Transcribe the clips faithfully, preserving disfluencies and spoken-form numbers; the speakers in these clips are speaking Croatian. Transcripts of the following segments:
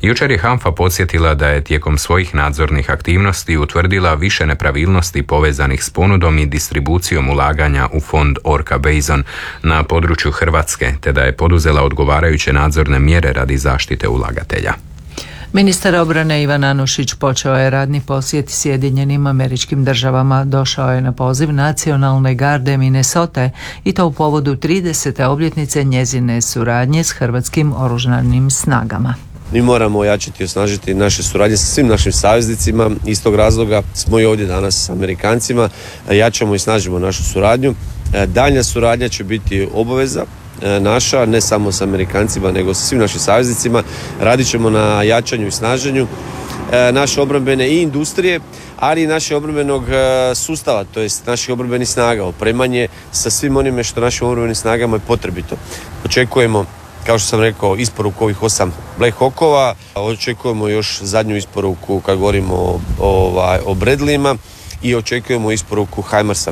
Jučer je HANFA podsjetila da je tijekom svojih nadzornih aktivnosti utvrdila više nepravilnosti povezanih s ponudom i distribucijom ulaganja u fond Orca Basin na području Hrvatske, te da je poduzela odgovarajuće nadzorne mjere radi zaštite ulagatelja. Ministar obrane Ivan Anušić počeo je radni posjet Sjedinjenim Američkim Državama. Došao je na poziv Nacionalne garde Minnesote i to u povodu tridesete obljetnice njezine suradnje s hrvatskim oružanim snagama. Mi moramo ojačati i osnažiti naše suradnje sa svim našim saveznicima. Iz tog razloga smo i ovdje danas s Amerikancima. Jačamo i snažimo našu suradnju. Daljnja suradnja će biti obaveza naša, ne samo s Amerikancima, nego sa svim našim saveznicima. Radit ćemo na jačanju i snaženju naše obrambene i industrije, ali i našeg obrambenog sustava, to jest naših obrambenih snaga, opremanje sa svim onime što našim obrambenim snagama je potrebito. Očekujemo, kao što sam rekao, isporuku ovih osam Black Hawkova, očekujemo još zadnju isporuku kad govorimo o, o, o Bradleyima i očekujemo isporuku Himarsa.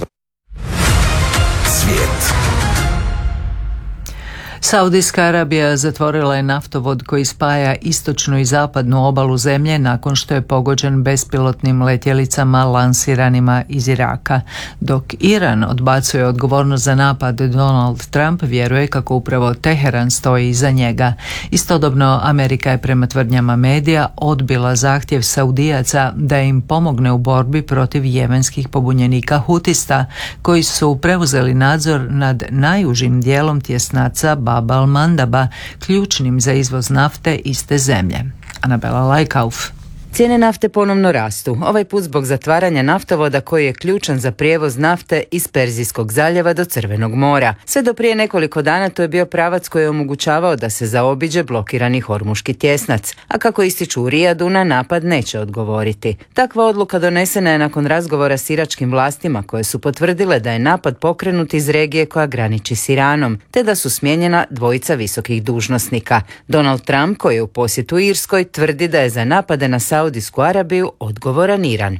Svijet. Saudijska Arabija zatvorila je naftovod koji spaja istočnu i zapadnu obalu zemlje nakon što je pogođen bespilotnim letjelicama lansiranima iz Iraka. Dok Iran odbacuje odgovornost za napad, Donald Trump vjeruje kako upravo Teheran stoji iza njega. Istodobno, Amerika je prema tvrdnjama medija odbila zahtjev Saudijaca da im pomogne u borbi protiv jemenskih pobunjenika Hutista, koji su preuzeli nadzor nad najužim dijelom tjesnaca Bab al-Mandaba, ključnim za izvoz nafte iz te zemlje. Anabela Lajkauf. Cijene nafte ponovno rastu, ovaj put zbog zatvaranja naftovoda koji je ključan za prijevoz nafte iz Perzijskog zaljeva do Crvenog mora. Sve do prije nekoliko dana to je bio pravac koji je omogućavao da se zaobiđe blokirani hormuški tjesnac, a kako ističu u Rijadu, na napad neće odgovoriti. Takva odluka donesena je nakon razgovora s iračkim vlastima koje su potvrdile da je napad pokrenut iz regije koja graniči s Iranom, te da su smijenjena dvojica visokih dužnosnika. Donald Trump, koji je u posjetu Irskoj, tvrdi da je za napade na Saudijsku Arabiju odgovoran Iran.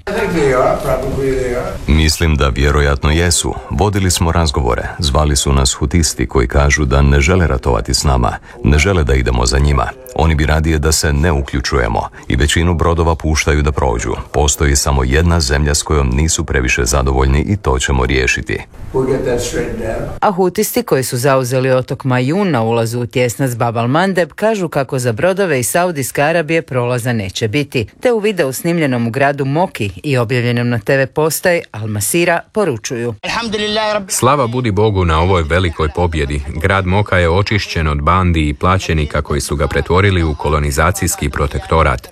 Mislim da vjerojatno jesu. Vodili smo razgovore. Zvali su nas Hutisti koji kažu da ne žele ratovati s nama. Ne žele da idemo za njima. Oni bi radije da se ne uključujemo i većinu brodova puštaju da prođu. Postoji samo jedna zemlja s kojom nisu previše zadovoljni i to ćemo riješiti. A Hutisti koji su zauzeli otok Majun na ulazu u tjesnac Bab al-Mandeb kažu kako za brodove iz Saudijske Arabije prolaza neće biti. Te u videu snimljenom u gradu Moki i objavljenom na te ve postaji Al Masira poručuju: Slava budi Bogu na ovoj velikoj pobjedi. Grad Moka je očišćen od bandi i plaćenika koji su ga pretvorili u kolonizacijski protektorat.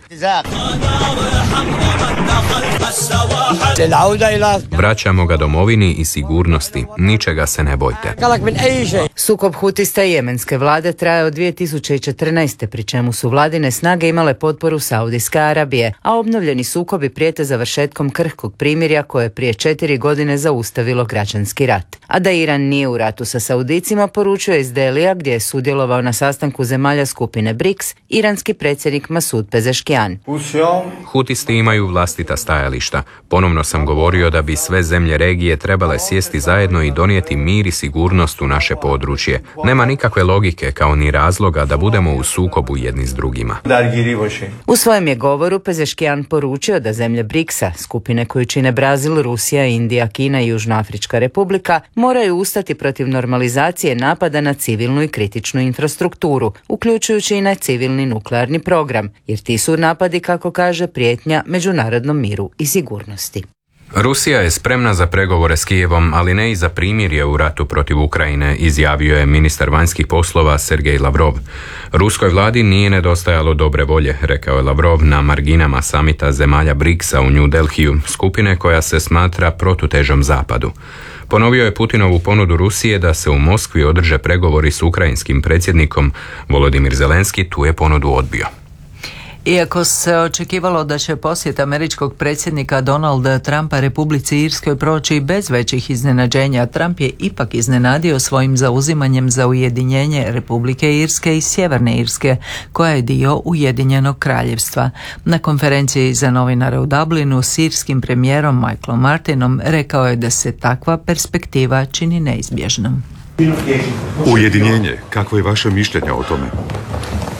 Vraćamo ga domovini i sigurnosti. Ničega se ne bojte. Sukob Hutista i jemenske vlade traje od dvije tisuće četrnaeste. pri čemu su vladine snage imale potporu Saudijske Arabije, a obnovljeni sukobi prijete završetkom krhkog primirja koje je prije četiri godine zaustavilo građanski rat. A da Iran nije u ratu sa Saudicima poručuje iz Delija, gdje je sudjelovao na sastanku zemalja skupine briks, iranski predsjednik Masud Pezeškian. Hutisti imaju vlastita stajališta. Ponovno sam govorio da bi sve zemlje regije trebale sjesti zajedno i donijeti mir i sigurnost u naše područje. Nema nikakve logike kao ni razloga da budemo u sukobu jedni s drugima. U svojem je govoru Pezeškian poručio da zemlje briksa, skupine koju čine Brazil, Rusija, Indija, Kina i Južnoafrička republika, moraju ustati protiv normalizacije napada na civilnu i kritičnu infrastrukturu, uključujući i na civilni nuklearni program, jer ti su napadi, kako kaže, prijetnja međunarodnom miru i sigurnosti. Rusija je spremna za pregovore s Kijevom, ali ne i za primirje u ratu protiv Ukrajine, izjavio je ministar vanjskih poslova Sergej Lavrov. Ruskoj vladi nije nedostajalo dobre volje, rekao je Lavrov na marginama samita zemalja briksa u New Delhiju, skupine koja se smatra protutežom zapadu. Ponovio je Putinovu ponudu Rusije da se u Moskvi održe pregovori s ukrajinskim predsjednikom. Volodimir Zelenski tu je ponudu odbio. Iako se očekivalo da će posjet američkog predsjednika Donalda Trumpa Republici Irskoj proći bez većih iznenađenja, Trump je ipak iznenadio svojim zauzimanjem za ujedinjenje Republike Irske i Sjeverne Irske, koja je dio Ujedinjenog kraljevstva. Na konferenciji za novinare u Dublinu s irskim premijerom Michaelom Martinom rekao je da se takva perspektiva čini neizbježnom. Ujedinjenje, kakvo je vaše mišljenje o tome?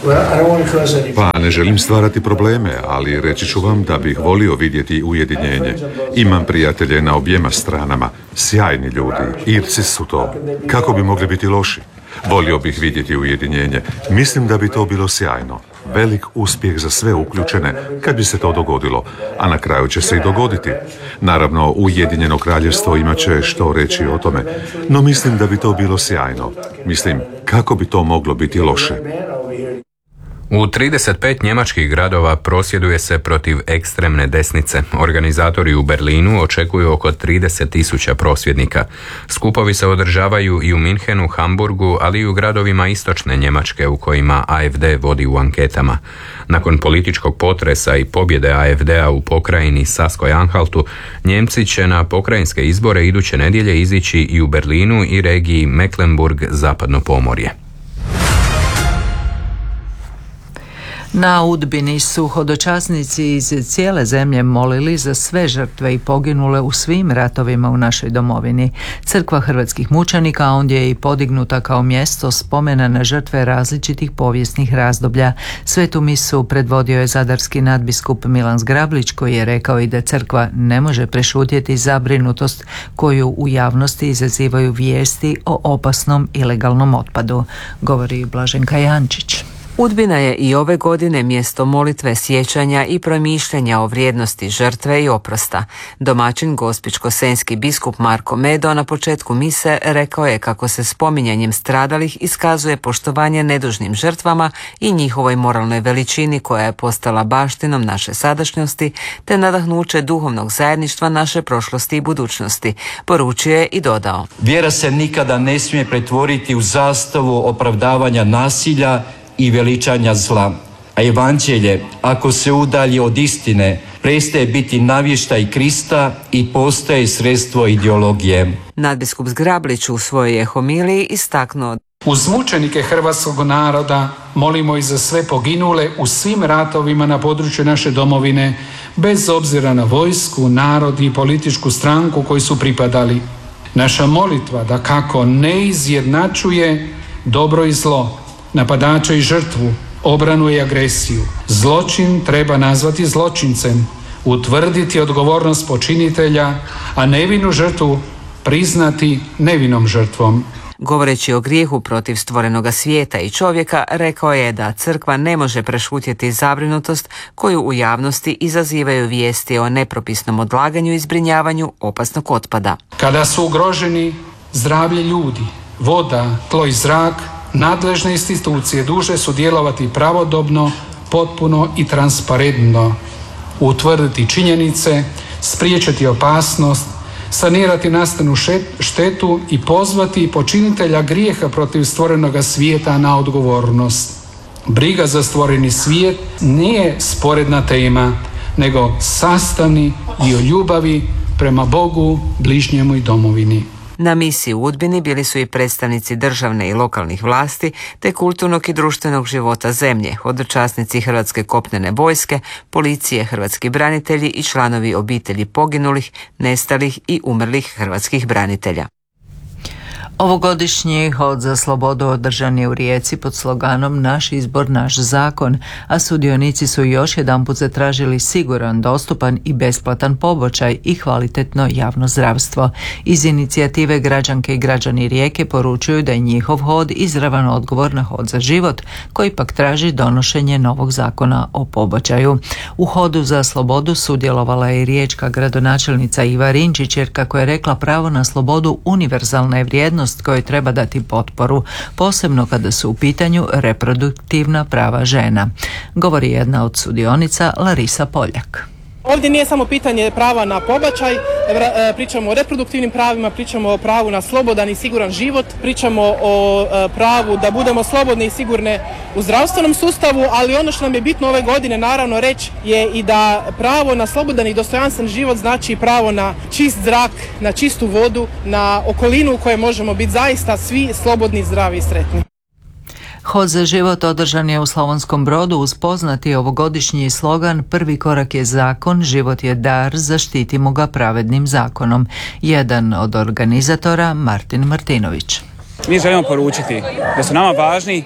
Pa ne želim stvarati probleme, ali reći ću vam da bih volio vidjeti ujedinjenje. Imam prijatelje na objema stranama, sjajni ljudi, Irci su to. Kako bi mogli biti loši? Volio bih vidjeti ujedinjenje. Mislim da bi to bilo sjajno. Velik uspjeh za sve uključene kad bi se to dogodilo, a na kraju će se i dogoditi. Naravno, Ujedinjeno kraljevstvo imat će što reći o tome, no mislim da bi to bilo sjajno. Mislim, kako bi to moglo biti loše? U trideset pet njemačkih gradova prosvjeduje se protiv ekstremne desnice. Organizatori u Berlinu očekuju oko trideset tisuća prosvjednika. Skupovi se održavaju i u Minhenu, Hamburgu, ali i u gradovima istočne Njemačke u kojima A F D vodi u anketama. Nakon političkog potresa i pobjede A F D-a u pokrajini Saskoj-Anhaltu, Njemci će na pokrajinske izbore iduće nedjelje izići i u Berlinu i regiji Mecklenburg-Zapadno Pomorje. Na Udbini su hodočasnici iz cijele zemlje molili za sve žrtve i poginule u svim ratovima u našoj domovini. Crkva hrvatskih mučenika ondje je i podignuta kao mjesto spomena na žrtve različitih povijesnih razdoblja. Svetu misu predvodio je zadarski nadbiskup Milan Zgrablić, koji je rekao i da crkva ne može prešutjeti zabrinutost koju u javnosti izazivaju vijesti o opasnom ilegalnom otpadu, govori Blaženka Jančić. Udbina je i ove godine mjesto molitve, sjećanja i promišljanja o vrijednosti žrtve i oprosta. Domaćin gospićko-senjski biskup Marko Medo na početku mise rekao je kako se spominjanjem stradalih iskazuje poštovanje nedužnim žrtvama i njihovoj moralnoj veličini koja je postala baštinom naše sadašnjosti te nadahnuće duhovnog zajedništva naše prošlosti i budućnosti. Poručio je i dodao: Vjera se nikada ne smije pretvoriti u zastavu opravdavanja nasilja i veličanja zla, a evanđelje, ako se udalji od istine, prestaje biti navještaj Krista i postaje sredstvo ideologije. Nadbiskup Zgrablić u svojoj je homiliji istaknuo: Uz mučenike hrvatskog naroda molimo i za sve poginule u svim ratovima na području naše domovine, bez obzira na vojsku, narod i političku stranku koji su pripadali. Naša molitva da kako ne izjednačuje dobro i zlo, napadača i žrtvu, obranu i agresiju. Zločin treba nazvati zločincem, utvrditi odgovornost počinitelja, a nevinu žrtvu priznati nevinom žrtvom. Govoreći o grijehu protiv stvorenoga svijeta i čovjeka, rekao je da crkva ne može prešutjeti zabrinutost koju u javnosti izazivaju vijesti o nepropisnom odlaganju i zbrinjavanju opasnog otpada. Kada su ugroženi zdravlje ljudi, voda, tlo i zrak, nadležne institucije dužne su djelovati pravodobno, potpuno i transparentno, utvrditi činjenice, spriječiti opasnost, sanirati nastanu štetu i pozvati počinitelja grijeha protiv stvorenoga svijeta na odgovornost. Briga za stvoreni svijet nije sporedna tema, nego sastavni dio ljubavi prema Bogu, bližnjemu i domovini. Na misiji u Udbini bili su i predstavnici državne i lokalnih vlasti, te kulturnog i društvenog života zemlje, hodočasnici Hrvatske kopnene vojske, policije, hrvatski branitelji i članovi obitelji poginulih, nestalih i umrlih hrvatskih branitelja. Ovogodišnji hod za slobodu održan je u Rijeci pod sloganom Naš izbor, naš zakon, a sudionici su još jedanput zatražili siguran, dostupan i besplatan pobačaj i kvalitetno javno zdravstvo. Iz inicijative Građanke i građani Rijeke poručuju da je njihov hod izravan odgovor na hod za život, koji pak traži donošenje novog zakona o pobačaju. U hodu za slobodu sudjelovala je i riječka gradonačelnica Iva Rinčić, jer kako je rekla, pravo na slobodu univerzalna je vrijednost kojoj treba dati potporu, posebno kada su u pitanju reproduktivna prava žena, govori jedna od sudionica, Larisa Poljak. Ovdje nije samo pitanje prava na pobačaj, pričamo o reproduktivnim pravima, pričamo o pravu na slobodan i siguran život, pričamo o pravu da budemo slobodne i sigurne u zdravstvenom sustavu, ali ono što nam je bitno ove godine naravno reći je i da pravo na slobodan i dostojanstven život znači pravo na čist zrak, na čistu vodu, na okolinu u kojoj možemo biti zaista svi slobodni, zdravi i sretni. Hod za život održan je u Slavonskom Brodu uz poznati ovogodišnji slogan Prvi korak je zakon, život je dar, zaštitimo ga pravednim zakonom. Jedan od organizatora, Martin Martinović. Mi želimo poručiti da su nama važni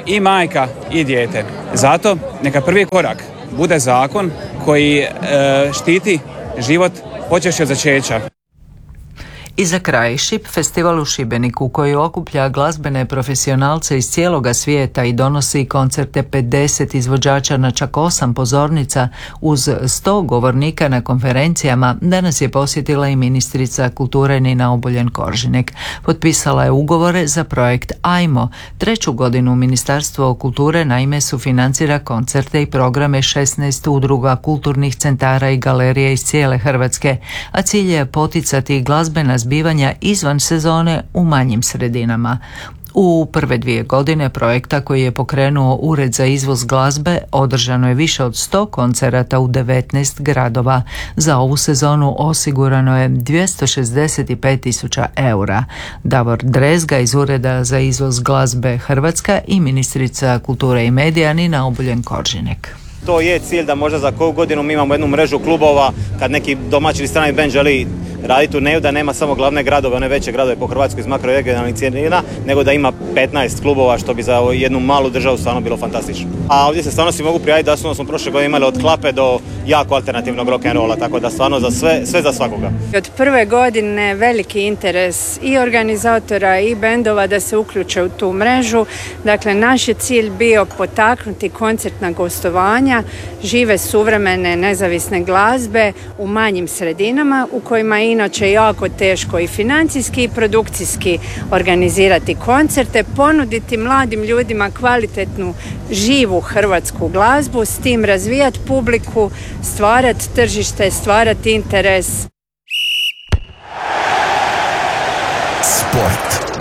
i majka i dijete. Zato neka prvi korak bude zakon koji e, štiti život počevši od začeća. I za kraj, Šip festival u Šibeniku koji okuplja glazbene profesionalce iz cijeloga svijeta i donosi koncerte pedeset izvođača na čak osam pozornica uz sto govornika na konferencijama, danas je posjetila i ministrica kulture Nina Obuljen-Koržinek. Potpisala je ugovore za projekt Ajmo. Treću godinu Ministarstvo kulture naime sufinancira koncerte i programe šesnaest udruga kulturnih centara i galerije iz cijele Hrvatske, a cilj je poticati glazbena zbivanja izvan sezone u manjim sredinama. U prve dvije godine projekta koji je pokrenuo Ured za izvoz glazbe održano je više od sto koncerata u devetnaest gradova. Za ovu sezonu osigurano je dvjesto šezdeset pet tisuća eura. Davor Drezga iz Ureda za izvoz glazbe Hrvatska i ministrica kulture i medija Nina Obuljen-Koržinek. To je cilj da možda za koju godinu mi imamo jednu mrežu klubova kad neki domaći ili strani bend želi raditi turneju, da nema samo glavne gradove, one veće gradove po Hrvatskoj iz makroregionalnih cjelina, nego da ima petnaest klubova, što bi za jednu malu državu stvarno bilo fantastično. A ovdje se stvarno svi mogu prijaviti da su smo prošle godine imali od klape do jako alternativnog rock and rolla, tako da stvarno za sve, sve za svakoga. Od prve godine veliki interes i organizatora i bendova da se uključe u tu mrežu. Dakle, naš je cilj bio potaknuti koncertna gostovanja, žive suvremene nezavisne glazbe u manjim sredinama u kojima je inače jako teško i financijski i produkcijski organizirati koncerte, ponuditi mladim ljudima kvalitetnu živu hrvatsku glazbu, s tim razvijati publiku, stvarati tržište, stvarati interes. Sport.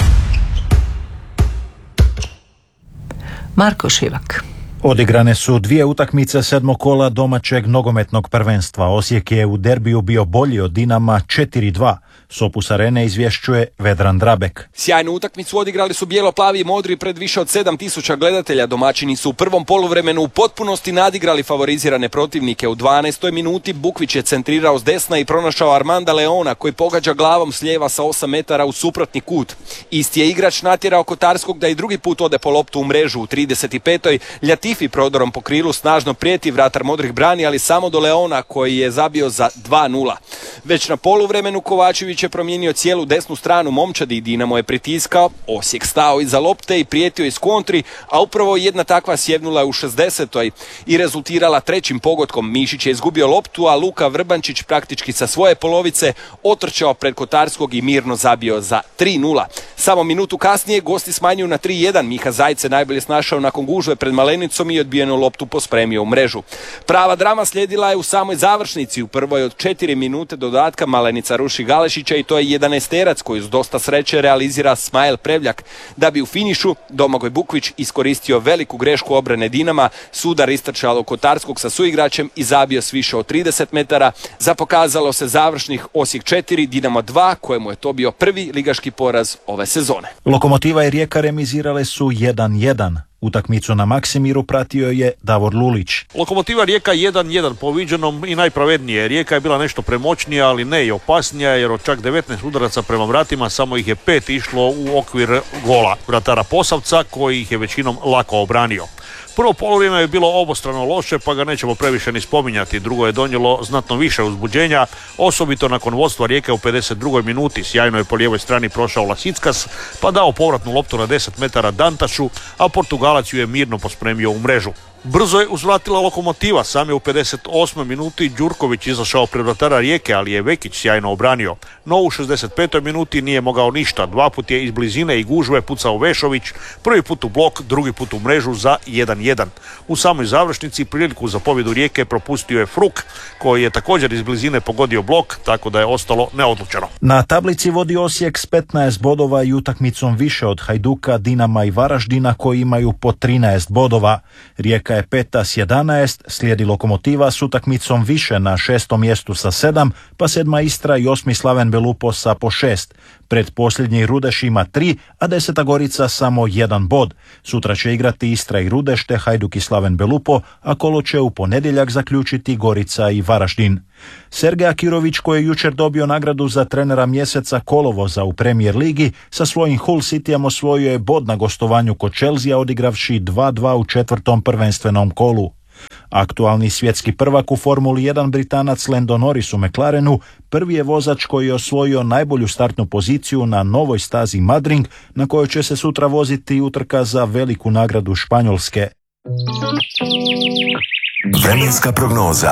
Marko Šivak. Odigrane su dvije utakmice sedmog kola domaćeg nogometnog prvenstva. Osijek je u derbiju bio bolji od Dinama četiri dva. S Opus Arene izvješćuje Vedran Drabek. Sjajnu utakmicu odigrali su bijelo-plavi i modri pred više od sedam tisuća gledatelja. Domaćini su u prvom poluvremenu u potpunosti nadigrali favorizirane protivnike. U dvanaestoj minuti Bukvić je centrirao s desna i pronašao Armanda Leona koji pogađa glavom s lijeva sa osam metara u suprotni kut. Isti je igrač natjerao Kotarskog da i drugi put ode po loptu u mrežu. U trideset petoj Ljatifi prodorom po krilu snažno prijeti, vratar modrih brani, ali samo do Leona koji je zabio za dva nula. Već na poluvremenu Kovačević je promijenio cijelu desnu stranu momčadi i Dinamo je pritiskao, Osijek stao iza lopte i prijetio iz kontri, a upravo jedna takva sjevnula je u šezdesetoj i rezultirala trećim pogodkom. Mišić je izgubio loptu, a Luka Vrbančić praktički sa svoje polovice otrčao pred Kotarskog i mirno zabio za tri nula. Samo minutu kasnije gosti smanjuju na tri jedan. Miha Zajec se najbolje snašao nakon gužve pred Malenicom i odbijenu loptu pospremio u mrežu. Prava drama slijedila je u samoj završnici. U prvoj od četiri minute dodatka Malenica ruši Galešića i to je jedanaesterac koji uz dosta sreće realizira Smajl Prevljak, da bi u finišu Domagoj Bukvić iskoristio veliku grešku obrane Dinama, sudar istrčalo Kotarskog sa suigračem i zabio s više od trideset metara. Zapokazalo se završnih Osijek četiri, Dinamo dva, kojemu je to bio prvi ligaški poraz ove sezone. Lokomotiva i Rijeka remizirale su jedan jedan. Utakmicu na Maksimiru pratio je Davor Lulić. Lokomotiva Rijeka jedan jedan po viđenom i najpravednije. Rijeka je bila nešto premoćnija, ali ne i opasnija, jer od čak devetnaest udaraca prema vratima samo ih je pet išlo u okvir gola vratara Posavca, koji ih je većinom lako obranio. Prvo poluvreme je bilo obostrano loše, pa ga nećemo previše ni spominjati. Drugo je donijelo znatno više uzbuđenja, osobito nakon vodstva Rijeke u pedeset drugoj minuti. Sjajno je po lijevoj strani prošao Lasickas, pa dao povratnu loptu na deset metara Dantašu, a Portugalac ju je mirno pospremio u mrežu. Brzo je uzvratila Lokomotiva, sam je u pedeset osmoj minuti Đurković izašao pred vratara Rijeke, ali je Vekić sjajno obranio. No u šezdeset petoj minuti nije mogao ništa, dva put je iz blizine i gužve pucao Vešović, prvi put u blok, drugi put u mrežu za jedan jedan. U samoj završnici priliku za pobjedu Rijeke propustio je Fruk, koji je također iz blizine pogodio blok, tako da je ostalo neodlučeno. Na tablici vodi Osijek s petnaest bodova i utakmicom više od Hajduka, Dinama i Varaždina koji imaju po trinaest bodova. Rijeka Rijeka je peta s jedanaest, slijedi Lokomotiva s utakmicom više na šestom mjestu sa sedam, pa sedma Istra i osmi Slaven Belupo sa po šest. Predposljednji Rudeš ima tri, a Deseta Gorica samo jedan bod. Sutra će igrati Istra i Rudeš te Hajduk i Slaven Belupo, a kolo će u ponedjeljak zaključiti Gorica i Varaždin. Sergej Akirović, koji je jučer dobio nagradu za trenera mjeseca kolovoza u Premier ligi, sa svojim Hull Cityjem osvojio je bod na gostovanju kod Chelsea odigravši dva dva u četvrtom prvenstvenom kolu. Aktualni svjetski prvak u Formuli jedan Britanac Lando Norris u McLarenu prvi je vozač koji je osvojio najbolju startnu poziciju na novoj stazi Madring, na kojoj će se sutra voziti utrka za veliku nagradu Španjolske. Vremenska prognoza.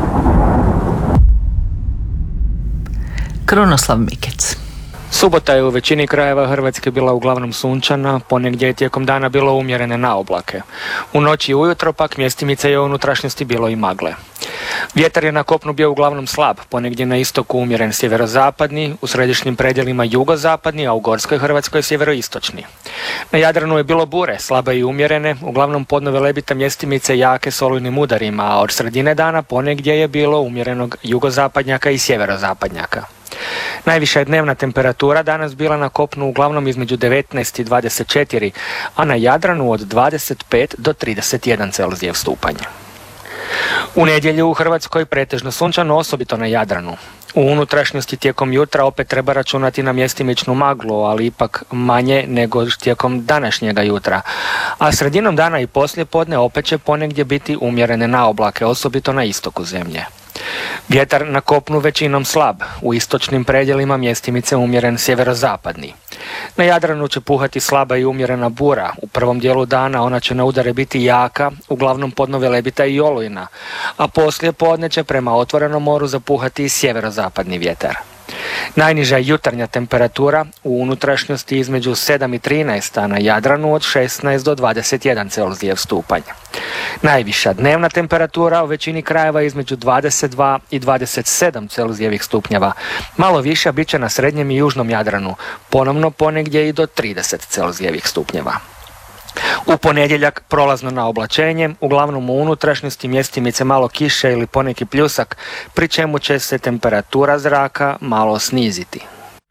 Krunoslav Mikec. Subota je u većini krajeva Hrvatske bila uglavnom sunčana, ponegdje je tijekom dana bilo umjerene na oblake. U noći i ujutro pak mjestimice je u unutrašnjosti bilo i magle. Vjetar je na kopnu bio uglavnom slab, ponegdje na istoku umjeren sjeverozapadni, u središnjim predjelima jugozapadni, a u gorskoj Hrvatskoj sjeveroistočni. Na Jadranu je bilo bure, slabe i umjerene, uglavnom podno Velebita mjestimice jake s olujnim udarima, a od sredine dana ponegdje je bilo umjerenog jugozapadnjaka i sjeverozapadnjaka. Najviša je dnevna temperatura danas bila na kopnu uglavnom između devetnaest i dvadeset četiri, a na Jadranu od dvadeset pet do trideset jedan Celzijev stupanj. U nedjelju u Hrvatskoj pretežno sunčano, osobito na Jadranu. U unutrašnjosti tijekom jutra opet treba računati na mjestimičnu maglu, ali ipak manje nego tijekom današnjega jutra. A sredinom dana i poslijepodne opet će ponegdje biti umjerene na oblake, osobito na istoku zemlje. Vjetar na kopnu većinom slab, u istočnim predjelima mjestimice umjeren sjeverozapadni. Na Jadranu će puhati slaba i umjerena bura, u prvom dijelu dana ona će na udare biti jaka, uglavnom podno Velebita i olujna, a poslije podne će prema otvorenom moru zapuhati i sjeverozapadni vjetar. Najniža jutarnja temperatura u unutrašnjosti između sedam i trinaest, a na Jadranu od šesnaest do dvadeset jedan Celzijev stupanj. Najviša dnevna temperatura u većini krajeva između dvadeset dva i dvadeset sedam Celzijevih stupnjeva. Malo viša bit će na srednjem i južnom Jadranu, ponovno ponegdje i do trideset Celzijevih stupnjeva. U ponedjeljak prolazno na oblačenje, uglavnom u unutrašnjosti mjestimice malo kiše ili poneki pljusak, pri čemu će se temperatura zraka malo sniziti.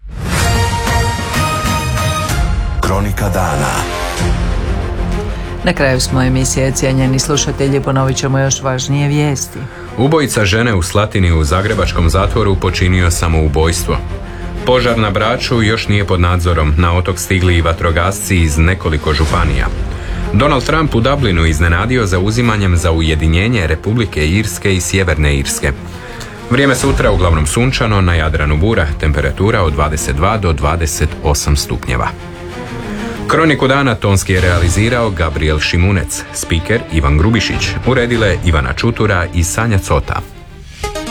Kronika dana. Na kraju smo emisije, cijenjeni slušatelji, ponovit ćemo još važnije vijesti. Ubojica žene u Slatini u zagrebačkom zatvoru počinio samoubojstvo. Požar na Braču još nije pod nadzorom, na otok stigli i vatrogasci iz nekoliko županija. Donald Trump u Dublinu iznenadio zauzimanjem za ujedinjenje Republike Irske i Sjeverne Irske. Vrijeme sutra uglavnom sunčano, na Jadranu bura, temperatura od dvadeset dva do dvadeset osam stupnjeva. Kroniku dana tonski je realizirao Gabriel Šimunec, spiker Ivan Grubišić, uredile Ivana Čutura i Sanja Cota.